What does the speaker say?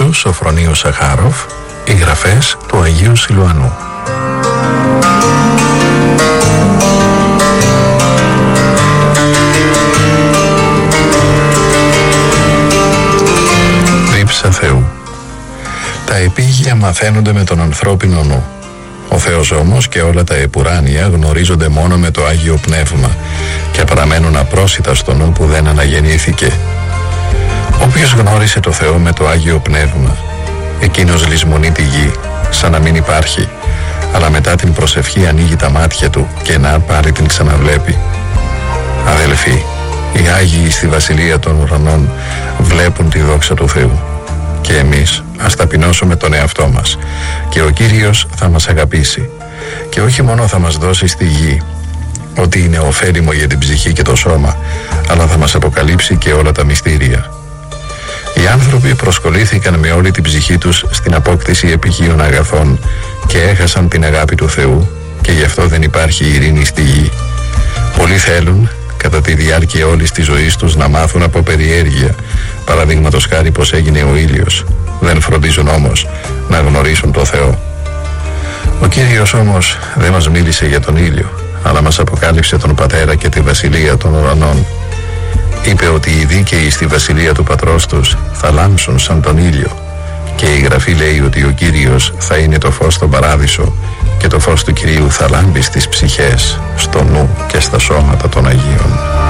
του Σοφρονίου Σαχάροφ, οι γραφές του Αγίου Σιλουανού. Δίψα Θεού. Τα επίγεια μαθαίνονται με τον ανθρώπινο νου. Ο Θεός όμως και όλα τα επουράνια γνωρίζονται μόνο με το Άγιο Πνεύμα και παραμένουν απρόσιτα στο νου που δεν αναγεννήθηκε. Όποιος γνώρισε το Θεό με το Άγιο Πνεύμα, εκείνος λησμονεί τη γη σαν να μην υπάρχει, αλλά μετά την προσευχή ανοίγει τα μάτια του και να πάλι την ξαναβλέπει. Αδελφοί, οι Άγιοι στη Βασιλεία των Ουρανών βλέπουν τη δόξα του Θεού. Και εμείς ας ταπεινώσουμε τον εαυτό μας και ο Κύριος θα μας αγαπήσει και όχι μόνο θα μας δώσει στη γη ό,τι είναι ωφέλιμο για την ψυχή και το σώμα, αλλά θα μας αποκαλύψει και όλα τα μυστήρια. Οι άνθρωποι προσκολήθηκαν με όλη την ψυχή τους στην απόκτηση επικείων αγαθών και έχασαν την αγάπη του Θεού και γι' αυτό δεν υπάρχει ειρήνη στη γη. Πολλοί θέλουν κατά τη διάρκεια όλης της ζωής τους να μάθουν από περιέργεια, παραδείγματος χάρη πως έγινε ο ήλιος. Δεν φροντίζουν όμως να γνωρίσουν το Θεό. Ο Κύριος όμως δεν μας μίλησε για τον ήλιο, αλλά μας αποκάλυψε τον Πατέρα και τη Βασιλεία των Ουρανών. Είπε ότι οι δίκαιοι στη Βασιλεία του Πατρός τους θα λάμψουν σαν τον ήλιο και η Γραφή λέει ότι ο Κύριος θα είναι το φως στον Παράδεισο και το φως του Κυρίου θα λάμπει στις ψυχές, στο νου και στα σώματα των Αγίων.